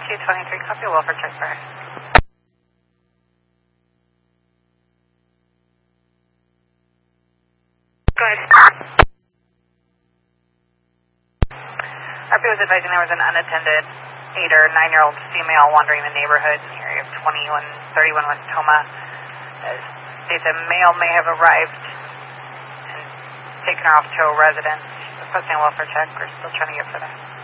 223, copy, welfare check for her. Go ahead. RP was advising there was an unattended 8 or 9-year-old female wandering the neighborhood in the area of 2131 West Toma. States a male may have arrived and taken her off to a residence. Requesting a welfare check. We're still trying to get for that.